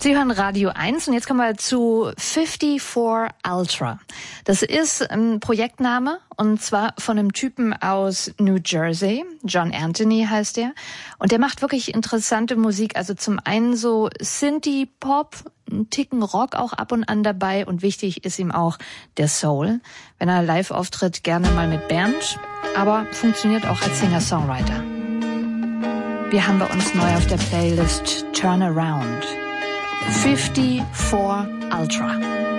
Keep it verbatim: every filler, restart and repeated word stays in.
Sie hören Radio eins und jetzt kommen wir zu fifty-four Ultra. Das ist ein Projektname und zwar von einem Typen aus New Jersey. John Anthony heißt er. Und der macht wirklich interessante Musik. Also zum einen so Synthie-Pop, ein Ticken Rock auch ab und an dabei. Und wichtig ist ihm auch der Soul. Wenn er live auftritt, gerne mal mit Band. Aber funktioniert auch als Singer-Songwriter. Wir haben bei uns neu auf der Playlist Turn Around. fifty-four Ultra.